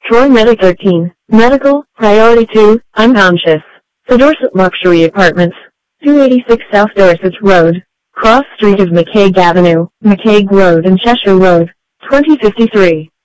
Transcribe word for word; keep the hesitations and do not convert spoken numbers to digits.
Troy Medic thirteen, Medical, Priority two, Unconscious. The Dorset Luxury Apartments, two eighty-six South Dorset Road, cross street of McCaig Avenue, McCaig Road and Cheshire Road, twenty fifty-three.